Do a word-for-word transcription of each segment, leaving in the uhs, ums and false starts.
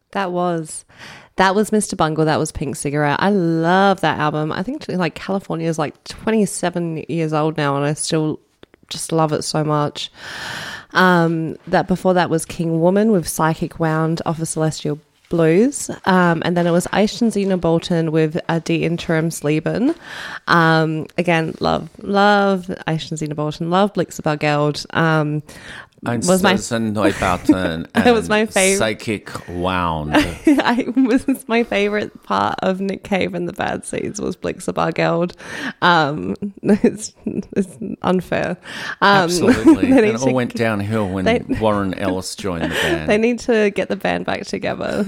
That was that was Mister Bungle. That was Pink Cigarette. I love that album. I think like California is like twenty-seven years old now, and I still just love it so much. Um, that before that was King Woman with Psychic Wound off of Celestial Blues, um, and then it was Aishan Zena Bolton with uh, Die Interim's Leben. Um, again, love, love Aishan Zena Bolton, love Blixer Geld. Um, was my Neubauten that was my favorite. Psychic Wound. I was my favorite part of Nick Cave and the Bad Seeds was Blixer Geld. Um, it's, it's unfair. Um, Absolutely, and it all to, went downhill when they, Warren Ellis joined the band. They need to get the band back together.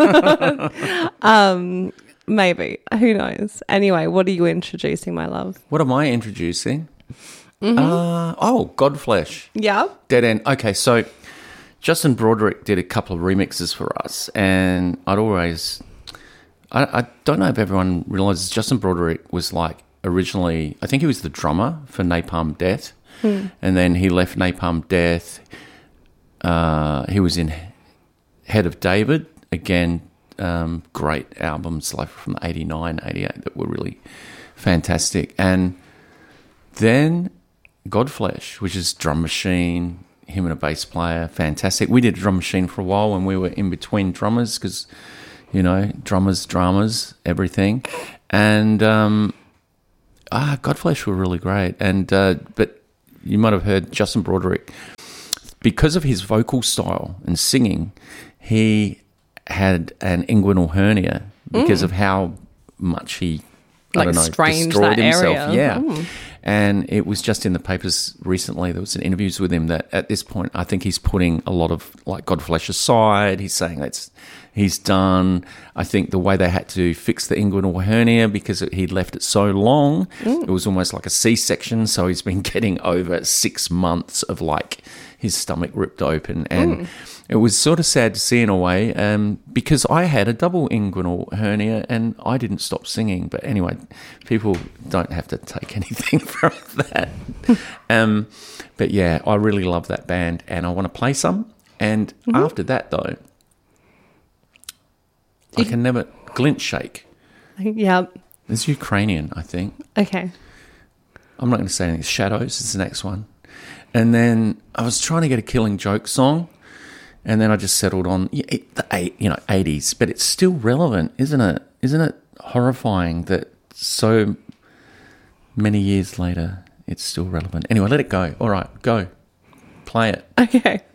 um, maybe, who knows? Anyway, what are you introducing, my love? What am I introducing? Mm-hmm. Uh, oh, Godflesh. Yeah. Dead End. Okay, so Justin Broderick did a couple of remixes for us, and I'd always... I, I don't know if everyone realises Justin Broderick was like originally... I think he was the drummer for Napalm Death, hmm. and then he left Napalm Death. Uh, he was in Head of David. Again, um, great albums like from eighty-nine, eighty-eight that were really fantastic. And then... Godflesh, which is drum machine, him and a bass player, fantastic. We did a drum machine for a while when we were in between drummers because, you know, drummers, dramas, everything. And um, ah, Godflesh were really great. And uh, but you might have heard Justin Broderick, because of his vocal style and singing, he had an inguinal hernia because mm. of how much he, I like don't know, strained destroyed that himself. area. Yeah. Mm. And it was just in the papers recently, there was an interviews with him that at this point, I think he's putting a lot of like Godflesh aside. He's saying that's he's done. I think the way they had to fix the inguinal hernia because he'd left it so long, mm. it was almost like a C-section. So he's been getting over six months of like his stomach ripped open. And mm. it was sort of sad to see in a way um, because I had a double inguinal hernia and I didn't stop singing. But anyway, people don't have to take anything from that. um, but yeah, I really love that band and I want to play some. And mm-hmm. after that, though, I can never... Glint Shake. Yep. It's Ukrainian, I think. Okay. I'm not going to say anything. Shadows is the next one. And then I was trying to get a Killing Joke song, and then I just settled on yeah, it, the eight, you know, eighties. But it's still relevant, isn't it? Isn't it horrifying that so many years later it's still relevant? Anyway, let it go. All right, go. Play it. Okay.